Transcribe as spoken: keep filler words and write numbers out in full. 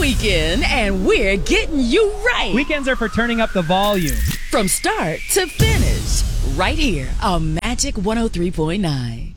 weekend, and we're getting you right. Weekends are for turning up the volume. From start to finish, right here on Magic one oh three point nine.